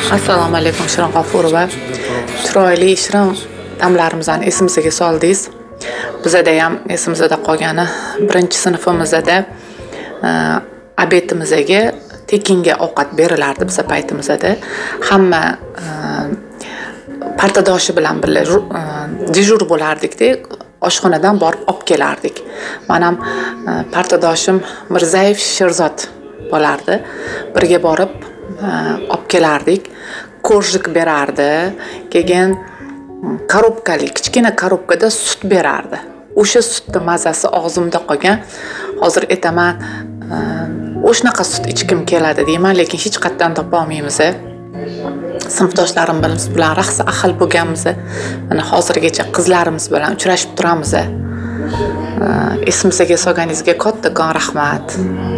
Assalomu alaykum Shirin G'ofurova. Chiroyli Shirin damlarimizni esimizga soldingiz. Bizda ham esimizda qolgani 1-sinfimizda abetimizga tekinga ovqat berilardi biz paytimizda. Hamma partadoshi bilan birga dejur bo'lardik-da, oshxonadan borib olib kelardik. Menam partadoshim Mirzayev Sherzod bo'lardi. Birga borib olib kelardik. Korjik berardi. Keyin korobkali, kichkina korobkada sut berardi. O'sha sutning mazasi og'zimda qolgan. Hozir aytaman, o'shnaqa sut ichkim keladi deyman, lekin hech qayerdan topa olmaymiz. Sinfdoshlarim bilan rahsa ahil bo'lganmiz. Mana hozirgacha qizlarimiz bilan uchrashib turamiz. Esimizga solganingizga kattakon rahmat.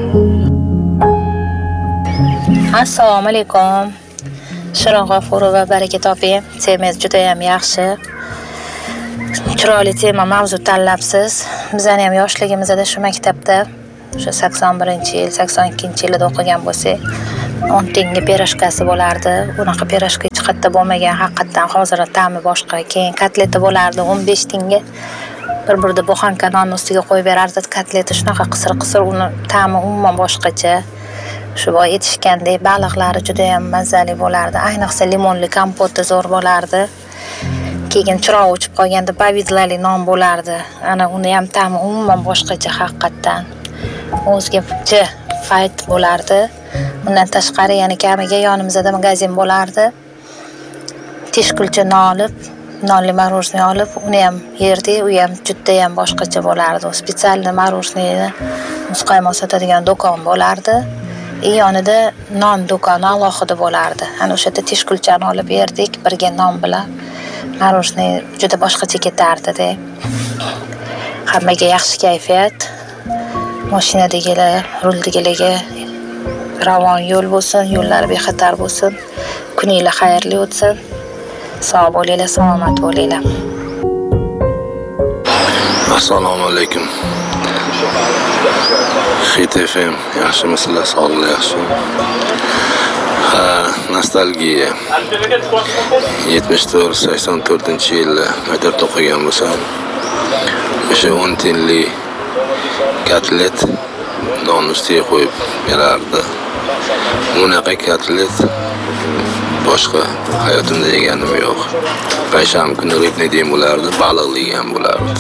Assalomu alaykum. Shirin G'ofurova, baraka toping. Temangiz juda ham yaxshi. Chiroyli tema mavzu tanlabsiz. Bizning ham yoshligimizda shu maktabda, o'sha 81-yil, 82-yilda o'qigan bo'lsak, 10 tanga pirojkasi bo'lardi. Unaqa pirojka hech qayerda bo'lmagan, haqiqatan hozir ta'mi boshqa. Keyin kotleti bo'lardi 15 tanga. Bir-birda buxanka non ustiga qo'yib berardi. Kotleti shunaqa qisir-qisir, uni ta'mi umuman boshqacha. Shu boy etishgandek baliqlari juda ham mazali bo'lardi. Ayniqsa limonli kompoti zo'r bo'lardi. Keyin chiroq o'chib qolganda pavidlali non bo'lardi. Ana uni ham ta'mi umuman boshqacha haqiqatan. O'zgacha fayt bo'lardi. Undan tashqari yana kamiga yonimizda magazin bo'lardi. Tishkulcha non olib, nonli marojniy olib, uni ham yerdik, u ham juda ham boshqacha bo'lardi. Spesial marojniyni muzqaymoq sotadigan do'kon bo'lardi. Yonida non do'koni alohida bo'lardi. Ana o'sha yerda tishkulchani olib yerdik birga non bilan. Marojniy juda boshqacha ketardi-da. Hammaga yaxshi kayfiyat. Mashinadagilar, ruldagilarga ravon yo'l bo'lsin, yo'llar bexatar bo'lsin. Kuninglar xayrli o'tsin. Sog' bo'linglar, salomat bo'linglar. Assalomu alaykum. Hit FM, yaxshimisizlar, sog'lik yaxshi. Nostalgiya. 74-84-yilda maktabda o'qigan bo'lsam, o'sha 10 tiyinlik kotlet non ustiga qo'yib berardi. Unaqa kotlet boshqa hayotimda yeganim yo'q. Payshanba kuni ribni deyim bo'lardi, baliqli ham bo'lardi.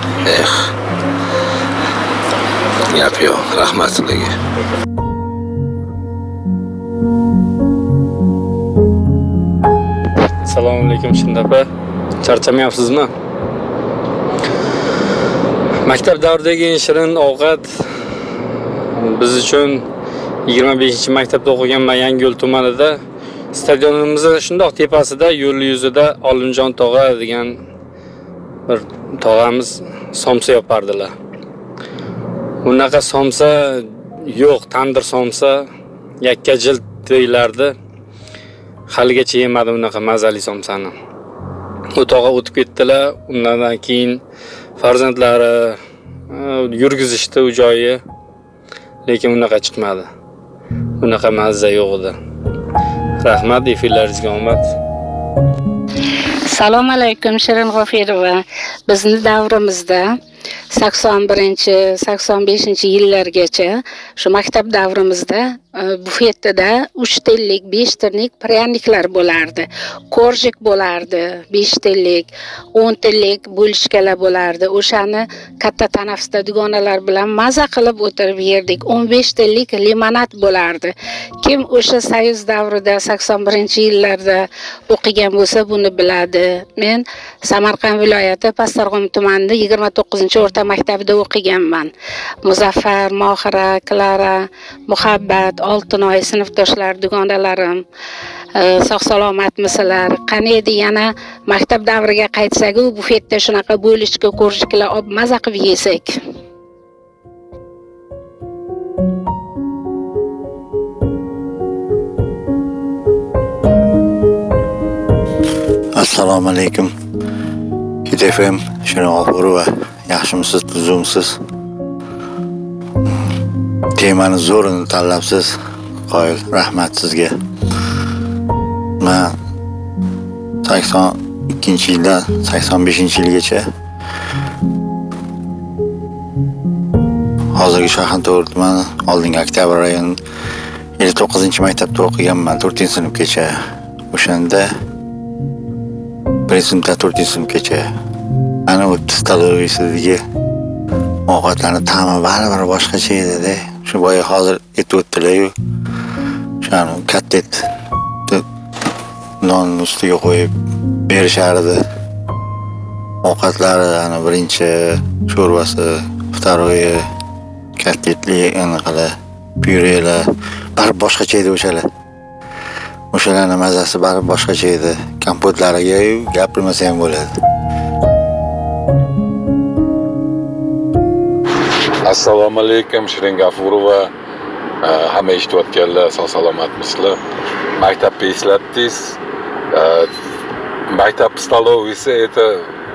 Gap yo'q, rahmat sizlarga. Assalomu alaykum Shindapa. Charchamayapsizmi? Maktab davridagi eng shirin ovqat biz uchun 25-maktabda o'qiganman Yangiyo'l tumanida stadionimizning shundoq tepasida yo'l yuzida Olimjon tog'a degan bir tog'amiz somsa yopardilar. Unaqa somsa yo'q, tandir somsa yakka jild deyilardi. Haligacha yemadim unaqa mazali somsani. U tog'a o'tib ketdilar, undan keyin farzandlari yurgizishdi u joyi, lekin unaqa chiqmadi. Unaqa mazza yo'q edi. Rahmat, efirlaringizga omad. Assalomu alaykum Shirin G'ofurova. Bizning davrimizda 81-85-yillargacha shu maktab davrimizda bufetda 3 tillik, 5 tillik pryaniklar bo'lardi. Korjik bo'lardi, 5 tillik, 10 tillik bo'lishkalar bo'lardi. O'shani katta tanaffusda dugonalar bilan maza qilib o'tirib yerdik. 15 tillik limonad bo'lardi. Kim o'sha Soyuz davrida 81-yillarda o'qigan bo'lsa buni biladi. Men Samarqand viloyati Pastarg'om tumanida 29-o'rta maktabida o'qiganman. Muzaffar, Mohira, Klara, Muhabbat, Oltinoy sinfdoshlar, dugonalarim, sog' salomatmisizlar? Qani edi yana maktab davriga qaytsak, u bufetda shunaqa bo'lishga ko'rishkilar olib maza qilib yesak. Assalomu alaykum. Hit FM, Shirin G'ofurova. Yaxshimisiz, tuzumsiz? Temani zo'rini tanlabsiz. Qoyil, rahmat sizga. Men 82-yildan 85-yilgacha hozirgi Shayxontohur tumani oldingi Oktyabr rayoni 59-maktabda o'qiganman 4-sinfgacha. O'shanda 1-sinfdan 4-sinfgacha ana o'tdi staloviyasidagi ovqatlarni ta'mi baribir boshqacha edi-da. Shu boya hozir aytib o'tdilar-yu. O'shani kotlet non ustiga qo'yib berishardi. Ovqatlari ana birinchi sho'rvasi, vtoroyi kotletli anaqa pyurelar baribir boshqacha edi o'shalar. O'shalarning mazasi baribir boshqacha edi. Kompotlariga gapirmasa ham bo'ladi. Assalomu alaykum, Shirin G'afurova. Hamma eshitayotganlar sog' salomatmisizlar? Maktabni eslatdingiz. Maktab stolovisi это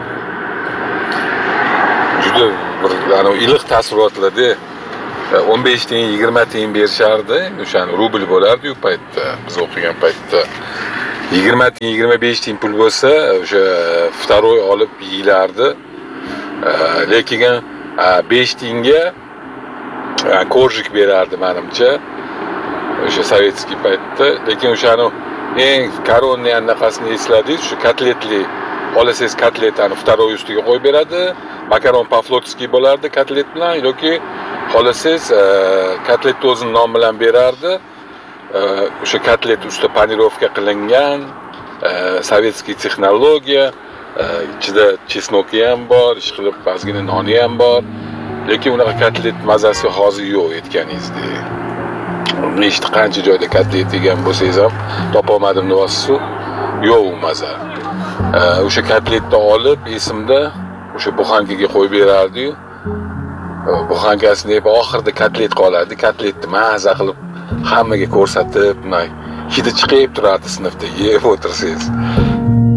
juda bir iliq taassurotlarda 15 tiyin 20 tiyin berishardi. O'shani rubl bo'lardi-yu paytda, biz o'qigan paytda. 20 tiyin 25 tiyin pul bo'lsa, o'sha vtoroy olib yeyilardi. Lekin 5 tiyinga korjik berardi menimcha. O'sha sovetskiy paytda, lekin o'shani eng koronniy anaqasini esladingiz, shu kotletli olasangiz kotletani vtoroy ustiga qo'yib beradi. Makaron pavlotskiy bo'lardi kotlet bilan yoki xolasangiz kotletni o'zini nomi bilan berardi. O'sha kotlet ustida panirovka qilingan, sovetskiy texnologiya, ichida chesnoki ham bor, ishqilib ozgina noni ham bor. Lekin unaqa kotlet mazasi hozir yo'q aytganingizdek. Nechta qancha joyda kotlet yegan bo'lsangiz ham topolmadim deyapsiz-ku. Yo'q u maza. O'sha kotletni olib esimda o'sha buxankaga qo'yib berardi-yu. Buxankasini yeb oxirida kotlet qoladi. Kotletni maza qilib hammaga ko'rsatib, hidi chiqib turardi sinfda yeb o'tirsangiz.